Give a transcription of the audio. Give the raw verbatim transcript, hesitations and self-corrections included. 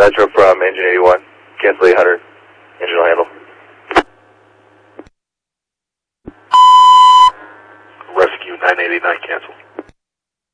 Metro from engine eighty-one. Cancel eight hundred. Engine will handle. Rescue nine eighty-nine, cancel.